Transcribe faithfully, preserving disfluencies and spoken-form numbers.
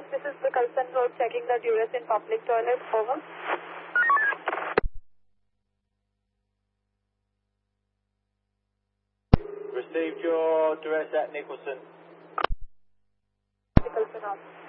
this is the Nicholson Road checking the duress in public toilet. Over. Received your duress at Nicholson. Nicholson off.